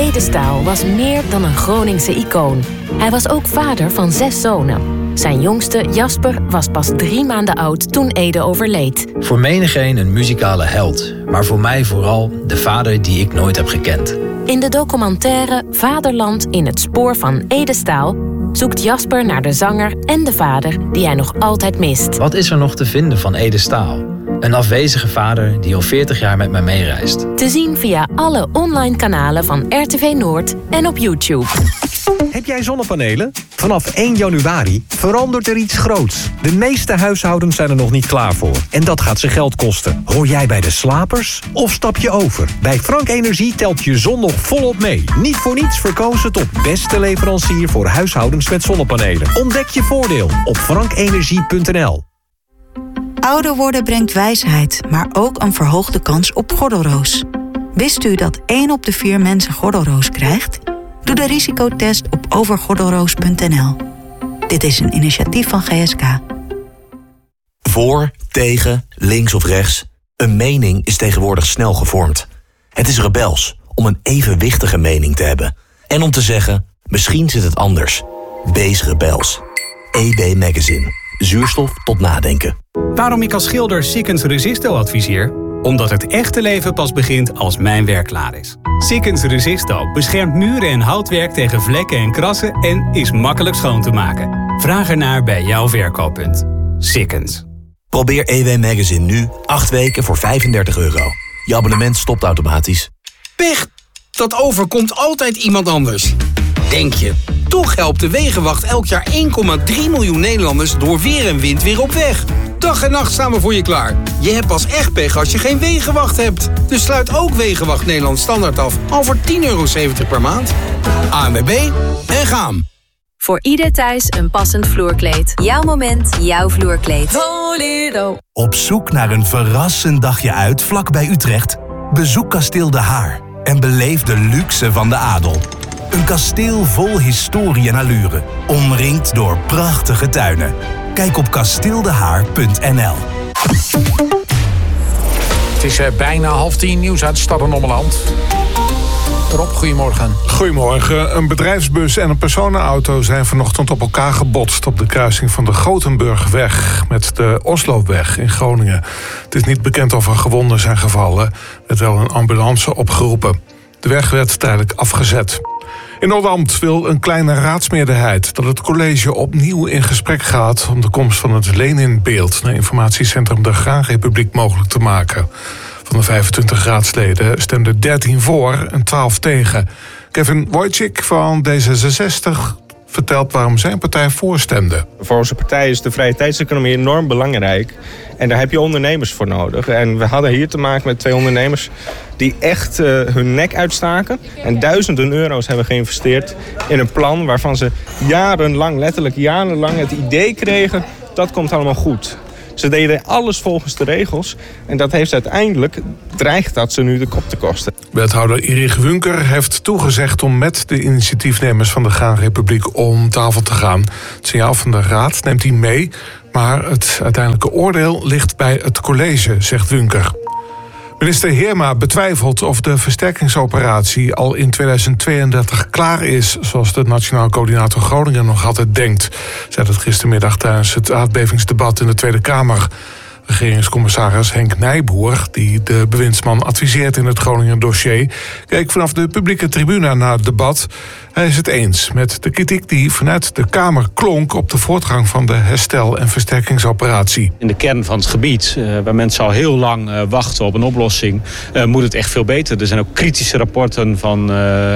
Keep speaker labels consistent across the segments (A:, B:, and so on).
A: Ede Staal was meer dan een Groningse icoon. Hij was ook vader van 6 zonen. Zijn jongste, Jasper, was pas 3 maanden oud toen Ede overleed.
B: Voor menigeen een muzikale held, maar voor mij vooral de vader die ik nooit heb gekend.
A: In de documentaire Vaderland in het spoor van Ede Staal zoekt Jasper naar de zanger en de vader die hij nog altijd mist.
B: Wat is er nog te vinden van Ede Staal? Een afwezige vader die al 40 jaar met mij meereist.
A: Te zien via alle online kanalen van RTV Noord en op YouTube.
C: Heb jij zonnepanelen? Vanaf 1 januari verandert er iets groots. De meeste huishoudens zijn er nog niet klaar voor. En dat gaat ze geld kosten. Hoor jij bij de slapers? Of stap je over? Bij Frank Energie telt je zon nog volop mee. Niet voor niets verkozen tot beste leverancier voor huishoudens met zonnepanelen. Ontdek je voordeel op frankenergie.nl.
D: Ouder worden brengt wijsheid, maar ook een verhoogde kans op gordelroos. Wist u dat 1 op de 4 mensen gordelroos krijgt? Doe de risicotest op overgordelroos.nl. Dit is een initiatief van GSK.
E: Voor, tegen, links of rechts. Een mening is tegenwoordig snel gevormd. Het is rebels om een evenwichtige mening te hebben. En om te zeggen, misschien zit het anders. Wees rebels. EB Magazine. Zuurstof tot nadenken.
F: Waarom ik als schilder Sikkens Resisto adviseer? Omdat het echte leven pas begint als mijn werk klaar is. Sikkens Resisto beschermt muren en houtwerk tegen vlekken en krassen en is makkelijk schoon te maken. Vraag ernaar bij jouw verkooppunt. Sikkens.
E: Probeer EW Magazine nu 8 weken voor €35. Je abonnement stopt automatisch.
G: Pech! Dat overkomt altijd iemand anders. Denk je. Toch helpt de Wegenwacht elk jaar 1,3 miljoen Nederlanders door weer en wind weer op weg. Dag en nacht staan we voor je klaar. Je hebt pas echt pech als je geen Wegenwacht hebt. Dus sluit ook Wegenwacht Nederland Standaard af. Al voor €10,70 per maand. ANWB en gaan.
H: Voor ieder thuis een passend vloerkleed. Jouw moment, jouw vloerkleed. Solido.
I: Op zoek naar een verrassend dagje uit vlakbij Utrecht? Bezoek Kasteel De Haar en beleef de luxe van de adel. Een kasteel vol historie en allure, omringd door prachtige tuinen. Kijk op kasteeldehaar.nl.
J: Het is bijna 9:30, nieuws uit Stad en Ommeland. Rob, goedemorgen.
K: Goedemorgen. Een bedrijfsbus en een personenauto zijn vanochtend op elkaar gebotst op de kruising van de Gothenburgweg met de Osloweg in Groningen. Het is niet bekend of er gewonden zijn gevallen. Er werd wel een ambulance opgeroepen. De weg werd tijdelijk afgezet. In Oldambt wil een kleine raadsmeerderheid dat het college opnieuw in gesprek gaat om de komst van het Leninbeeld naar informatiecentrum de Graanrepubliek mogelijk te maken. Van de 25 raadsleden stemden 13 voor en 12 tegen. Kevin Wojcik van D66 vertelt waarom zijn partij voorstemde.
L: Voor onze partij is de vrije tijdseconomie enorm belangrijk. En daar heb je ondernemers voor nodig. En we hadden hier te maken met 2 ondernemers die echt hun nek uitstaken. En duizenden euro's hebben geïnvesteerd in een plan waarvan ze jarenlang, letterlijk jarenlang, het idee kregen dat komt allemaal goed. Ze deden alles volgens de regels. En dat heeft uiteindelijk, dreigt dat ze nu de kop te kosten.
K: Wethouder Erich Wünker heeft toegezegd om met de initiatiefnemers van de Graanrepubliek om tafel te gaan. Het signaal van de raad neemt hij mee, maar het uiteindelijke oordeel ligt bij het college, zegt Wünker. Minister Heerma betwijfelt of de versterkingsoperatie al in 2032 klaar is, zoals de Nationaal Coördinator Groningen nog altijd denkt, zei dat gistermiddag tijdens het aardbevingsdebat in de Tweede Kamer. Regeringscommissaris Henk Nijboer, die de bewindsman adviseert in het Groningen dossier, keek vanaf de publieke tribune naar het debat. Hij is het eens met de kritiek die vanuit de Kamer klonk op de voortgang van de herstel- en versterkingsoperatie.
M: In de kern van het gebied, waar mensen al heel lang wachten op een oplossing, moet het echt veel beter. Er zijn ook kritische rapporten van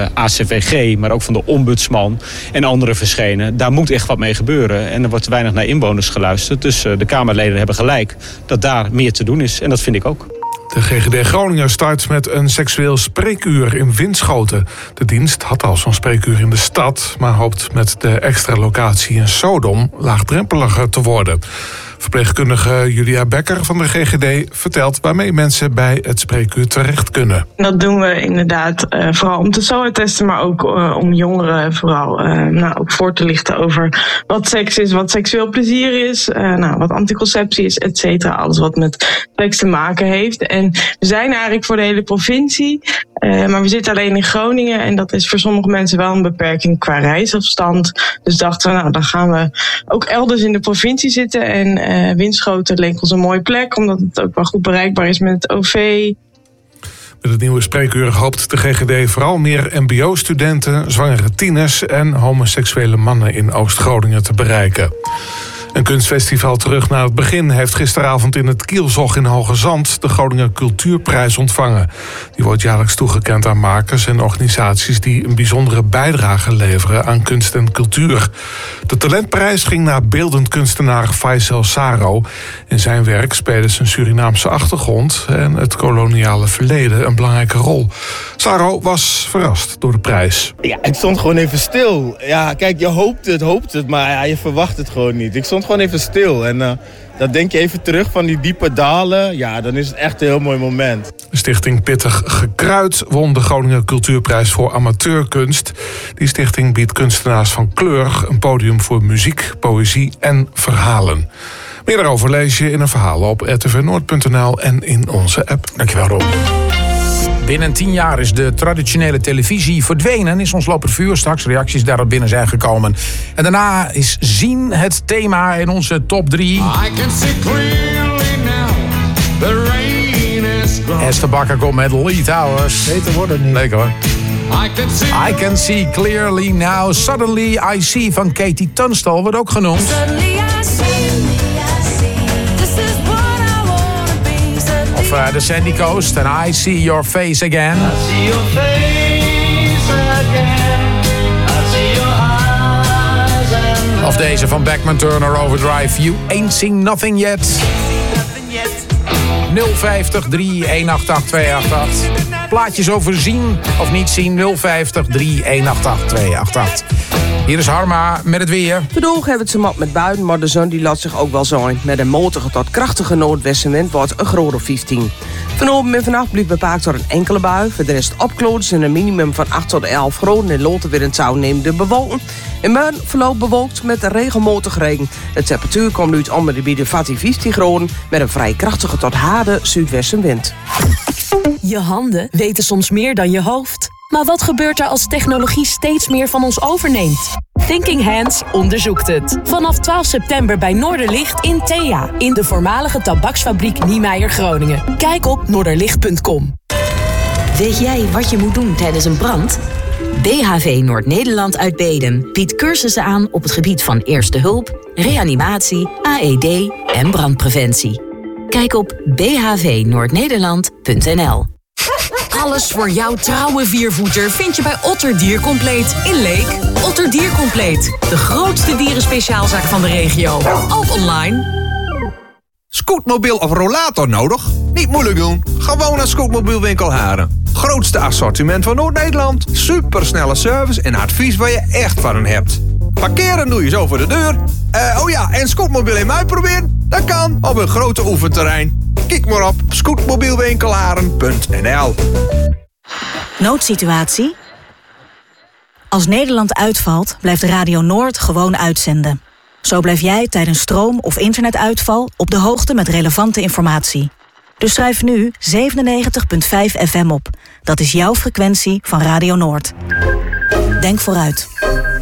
M: ACVG, maar ook van de ombudsman en anderen verschenen. Daar moet echt wat mee gebeuren. En er wordt te weinig naar inwoners geluisterd. Dus de Kamerleden hebben gelijk dat daar meer te doen is. En dat vind ik ook.
K: De GGD Groningen start met een seksueel spreekuur in Winschoten. De dienst had al zo'n spreekuur in de stad, maar hoopt met de extra locatie in Sodom laagdrempeliger te worden. Verpleegkundige Julia Becker van de GGD vertelt waarmee mensen bij het spreekuur terecht kunnen.
N: Dat doen we inderdaad vooral om te SOA-testen, maar ook om jongeren vooral ook voor te lichten over wat seks is, wat seksueel plezier is, wat anticonceptie is, et cetera. Alles wat met seks te maken heeft. En we zijn eigenlijk voor de hele provincie, maar we zitten alleen in Groningen en dat is voor sommige mensen wel een beperking qua reisafstand. Dus dachten we, dan gaan we ook elders in de provincie zitten en Winschoten leek ons een mooie plek, omdat het ook wel goed bereikbaar is met het OV.
K: Met het nieuwe spreekuur hoopt de GGD vooral meer mbo-studenten, zwangere tieners en homoseksuele mannen in Oost-Groningen te bereiken. Een kunstfestival terug naar het begin heeft gisteravond in het Kielzog in Hoogezand de Groninger Cultuurprijs ontvangen. Die wordt jaarlijks toegekend aan makers en organisaties die een bijzondere bijdrage leveren aan kunst en cultuur. De talentprijs ging naar beeldend kunstenaar Faisal Saro. In zijn werk spelen zijn Surinaamse achtergrond en het koloniale verleden een belangrijke rol. Saro was verrast door de prijs.
O: Ja, ik stond gewoon even stil. Ja, kijk, je hoopt het, maar je verwacht het gewoon niet. Ik stond gewoon even stil en dan denk je even terug van die diepe dalen. Ja, dan is het echt een heel mooi moment.
K: De stichting Pittig Gekruid won de Groninger Cultuurprijs voor amateurkunst. Die stichting biedt kunstenaars van kleur een podium voor muziek, poëzie en verhalen. Meer daarover lees je in een verhaal op rtvnoord.nl en in onze app.
J: Dankjewel, Rob. Binnen 10 jaar is de traditionele televisie verdwenen. Is ons lopend vuur. Straks reacties daarop binnen zijn gekomen. En daarna is zien het thema in onze top 3. Esther Bakker komt met Lee Towers.
P: Beter wordt het niet.
J: Lekker hoor. I can see clearly now. Suddenly I see van Katie Tunstall wordt ook genoemd. Of de Sandy Coast en I see your face again.
Q: I see your face again. I see your eyes and
J: of deze van Beckman Turner Overdrive. You ain't seen nothing yet. 050 3188288. Plaatjes over zien of niet zien. 050 3188288. Hier is Harma met het weer.
R: Vandaag hebben ze mat met buien, maar de zon die laat zich ook wel zijn. Met een matige tot krachtige noordwestenwind wordt een graad of 15. Vanavond en vannacht blijft bepaald door een enkele bui. Voor de rest opkloot en een minimum van 8 tot 11 graden. En later weer in het zou nemen de bewolking. In morgen verloopt bewolkt met regelmatig regen. De temperatuur komt uit onder de bieden 15 graden. Met een vrij krachtige tot harde zuidwestenwind.
A: Je handen weten soms meer dan je hoofd. Maar wat gebeurt er als technologie steeds meer van ons overneemt? Thinking Hands onderzoekt het. Vanaf 12 september bij Noorderlicht in Thea. In de voormalige tabaksfabriek Niemeyer Groningen. Kijk op noorderlicht.com.
S: Weet jij wat je moet doen tijdens een brand? BHV Noord-Nederland uit Bedum biedt cursussen aan op het gebied van eerste hulp, reanimatie, AED en brandpreventie. Kijk op bhvnoordnederland.nl.
T: Alles voor jouw trouwe viervoeter vind je bij Otter Diercompleet in Leek. Otter Diercompleet, de grootste dierenspeciaalzaak van de regio. Ook online.
U: Scootmobiel of rollator nodig? Niet moeilijk doen. Gewoon naar Scootmobielwinkel Haren. Grootste assortiment van Noord-Nederland. Supersnelle service en advies waar je echt van hen hebt. Parkeren doe je zo voor de deur. En scootmobiel in uitproberen? Dat kan op een grote oefenterrein. Kijk maar op scootmobielwinkelharen.nl.
V: Noodsituatie? Als Nederland uitvalt, blijft Radio Noord gewoon uitzenden. Zo blijf jij tijdens stroom- of internetuitval op de hoogte met relevante informatie. Dus schrijf nu 97.5 FM op. Dat is jouw frequentie van Radio Noord. Denk vooruit.